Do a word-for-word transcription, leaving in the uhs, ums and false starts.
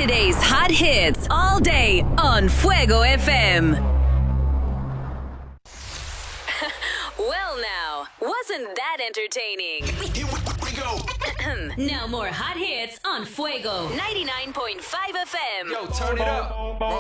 Today's hot hits all day on Fuego F M. Well, now, wasn't that entertaining? Here we go. Now more hot hits on Fuego ninety-nine point five F M. Yo, turn it up.